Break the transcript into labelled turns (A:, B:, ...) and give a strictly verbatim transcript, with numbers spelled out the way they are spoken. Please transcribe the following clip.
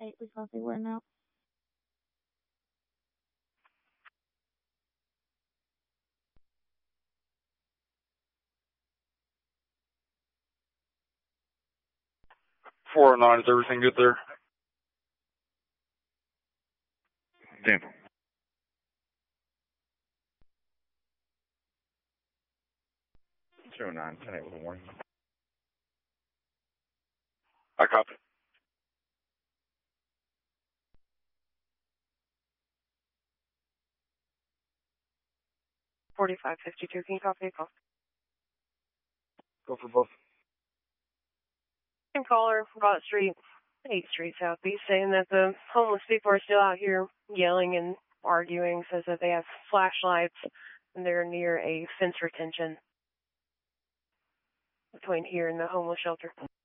A: eight. We thought they were now.
B: four oh nine, is everything good there?
C: Damn. Zero nine, ten eight with a warning.
B: I copy.
D: forty-five fifty-two, can you copy a call?
B: Go for both.
D: And caller, Broad Street, eighth Street Southeast, saying that the homeless people are still out here yelling and arguing, says that they have flashlights and they're near a fence retention between here and the homeless shelter.